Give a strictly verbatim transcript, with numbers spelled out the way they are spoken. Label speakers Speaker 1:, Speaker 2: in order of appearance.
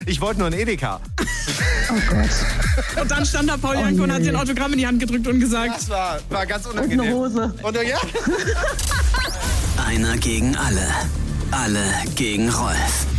Speaker 1: Ich wollte nur ein Edeka.
Speaker 2: Oh Gott.
Speaker 3: Und dann stand da Paul Janke
Speaker 2: Oh
Speaker 3: und hat
Speaker 2: je.
Speaker 3: dir ein Autogramm in die Hand gedrückt und gesagt...
Speaker 1: Das war, war ganz
Speaker 2: Und
Speaker 1: unangenehm.
Speaker 2: eine Hose.
Speaker 1: Und, ja.
Speaker 4: Einer gegen alle. Alle gegen Rolf.